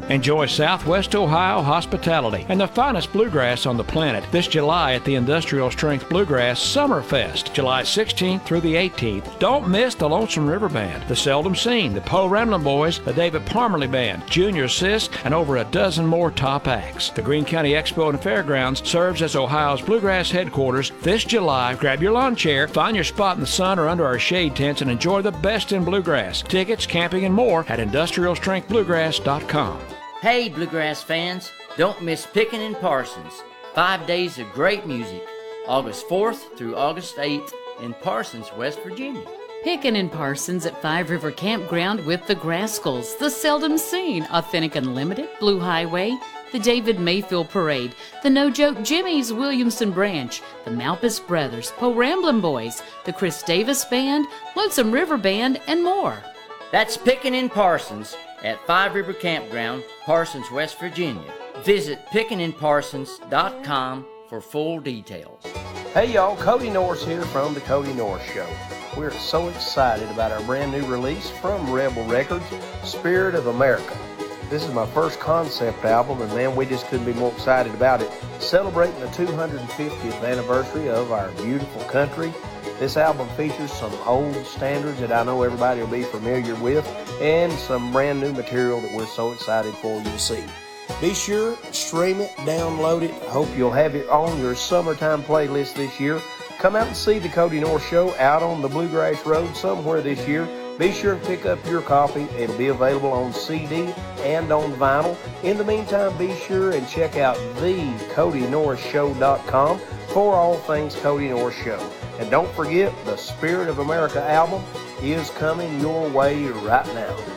Enjoy Southwest Ohio hospitality and the finest bluegrass on the planet this July at the Industrial Strength Bluegrass Summerfest, July 16th through the 18th. Don't miss the Lonesome River Band, the Seldom Seen, the Poe Ramblin' Boys, the David Parmerly Band, Junior Sisk, and over a dozen more top acts. The Greene County Expo and Fairgrounds serves as Ohio's bluegrass headquarters this July. Grab your lawn chair, find your spot in the sun or under our shade tents, and enjoy the best in bluegrass. Tickets, camping, and more at IndustrialStrengthBluegrass.com. Hey, bluegrass fans, don't miss Pickin' in Parsons. 5 days of great music, August 4th through August 8th in Parsons, West Virginia. Pickin' in Parsons at Five River Campground with the Grascals, the Seldom Seen, Authentic Unlimited, Blue Highway, the David Mayfield Parade, the No Joke Jimmys Williamson Branch, the Malpas Brothers, Poe Ramblin' Boys, the Chris Davis Band, Lonesome River Band, and more. That's Pickin' in Parsons at Five River Campground, Parsons, West Virginia. Visit pickininparsons.com for full details. Hey y'all, Cody Norris here from The Cody Norris Show. We're so excited about our brand new release from Rebel Records, Spirit of America. This is my first concept album, and man, we just couldn't be more excited about it. Celebrating the 250th anniversary of our beautiful country. This album features some old standards that I know everybody will be familiar with, and some brand new material that we're so excited for you to see. Be sure, stream it, download it. I hope you'll have it on your summertime playlist this year. Come out and see the Cody Norris Show out on the Bluegrass Road somewhere this year. Be sure to pick up your copy. It'll be available on CD and on vinyl. In the meantime, be sure and check out thecodynorrisshow.com for all things Cody Norris Show. And don't forget, the Spirit of America album is coming your way right now.